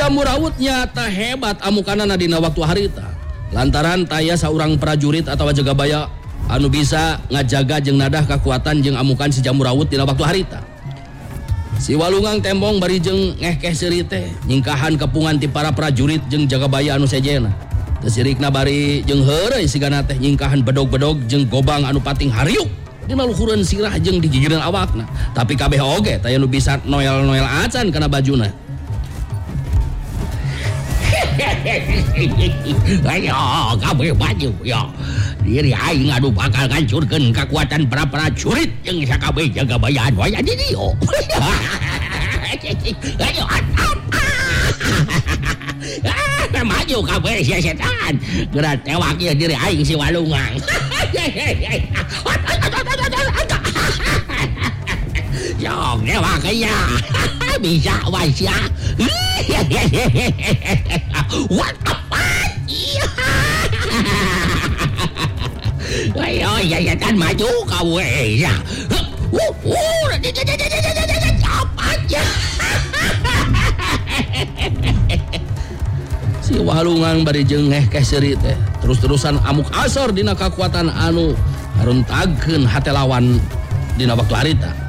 Jamurawutnya tak hebat amukanana dina waktu harita. Lantaran taya saurang prajurit atau jagabaya anu bisa ngajaga jeung nadah kekuatan jeung amukan si Jamurawut dina waktu harita. Si Walungang tembong bari jeung ngehkeh seuri teh nyingkahan kepungan ti para prajurit jeung jagabaya anu sejena. Teu sirikna bari jeung heureuy sigana teh nyingkahan bedog-bedog jeung gobang anu pating hariuk dina luhureun sirah jeung di gigireun awakna. Tapi kabeh oge taya nu bisa noel-noel acan kana bajuna. Ayo, kabeh baju ya. Diri aing anu bakal ngancurkeun kekuatan para prajurit jeung sakabeh jagabayaan waya di dieu. Ayo. Maju kabeh sia setan. Geura tewak ieu diri aing si Walungang. Jong dewa kaya. Bisa wasia. What apa? Ayo, ya kan maju kau ya. Apa? Si Walungang bari jeung ngehkeh seuri teh terus-terusan amuk asor dina kakuatan anu haruntagkeun hate lawan dina waktu harita.